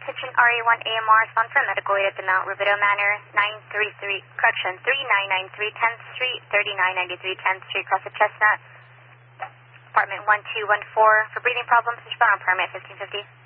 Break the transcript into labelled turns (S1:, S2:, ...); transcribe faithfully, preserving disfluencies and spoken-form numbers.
S1: Attention R A one A M R, sponsor medical aid at the Mount Rubidoux Manor, nine three three, correction, three nine nine three tenth Street, thirty-nine ninety-three tenth Street, across the Chestnut, apartment one two one four. For breathing problems, switchbound on permit fifteen fifty.